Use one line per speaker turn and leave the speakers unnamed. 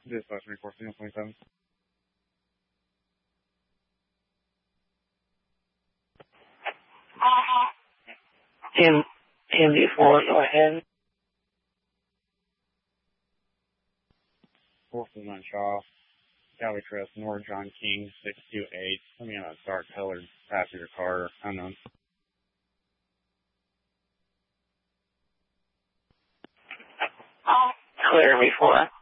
Dispatch 24, signal 27.
TMD4, go ahead.
449 Shaw, Calvary Crest, North John King, 628. Coming out of a dark colored passenger car, unknown.
Clear before.